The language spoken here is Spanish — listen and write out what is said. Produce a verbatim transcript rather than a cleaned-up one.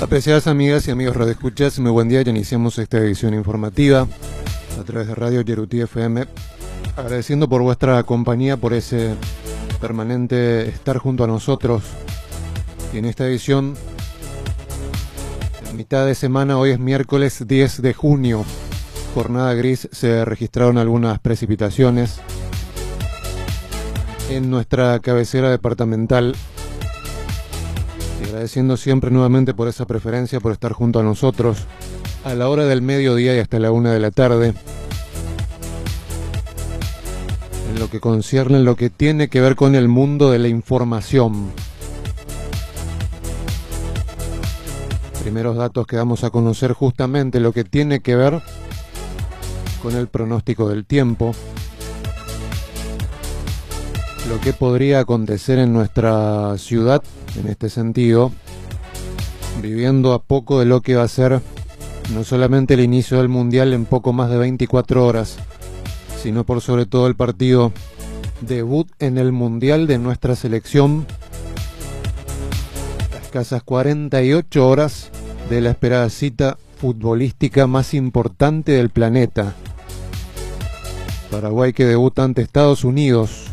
Apreciadas amigas y amigos radioescuchas, muy buen día. Ya iniciamos esta edición informativa a través de Radio Yerutí F M, agradeciendo por vuestra compañía, por ese permanente estar junto a nosotros. Y en esta edición, en mitad de semana, hoy es miércoles diez de junio, jornada gris, se registraron algunas precipitaciones en nuestra cabecera departamental. Y agradeciendo siempre nuevamente por esa preferencia, por estar junto a nosotros a la hora del mediodía y hasta la una de la tarde. En lo que concierne, en lo que tiene que ver con el mundo de la información. Primeros datos que vamos a conocer, justamente lo que tiene que ver con el pronóstico del tiempo. Lo que podría acontecer en nuestra ciudad en este sentido, viviendo a poco de lo que va a ser no solamente el inicio del Mundial en poco más de veinticuatro horas, sino por sobre todo el partido debut en el Mundial de nuestra selección, a escasas cuarenta y ocho horas de la esperada cita futbolística más importante del planeta. Paraguay que debuta ante Estados Unidos